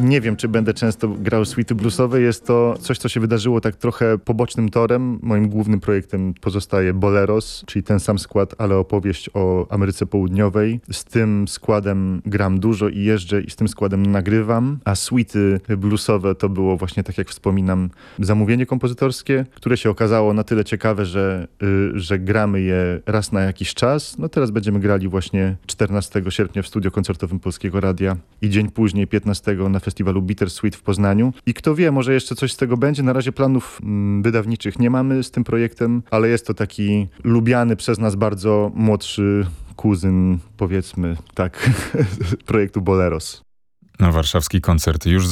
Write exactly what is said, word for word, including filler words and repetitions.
nie wiem, czy będę często grał suity bluesowe. Jest to coś, co się wydarzyło tak trochę pobocznym torem. Moim głównym projektem pozostaje Boleros, czyli ten sam skład, ale opowieść o Ameryce Południowej. Z tym składem gram dużo i jeżdżę i z tym składem nagrywam, a suity bluesowe to było właśnie, tak jak wspominam, zamówienie kompozytorskie, które się okazało na tyle ciekawe, że, yy, że gramy je raz na jakiś czas. No teraz będziemy grali właśnie czternastego sierpnia w studio koncertowym Polskiego Radia i dzień później, piętnastego na festiwalu Bittersweet w Poznaniu. I kto wie, może jeszcze coś z tego będzie. Na razie planów mm, wydawniczych nie mamy z tym projektem, ale jest to taki lubiany przez nas bardzo młodszy kuzyn, powiedzmy tak, projektu Boleros. Na warszawski koncert już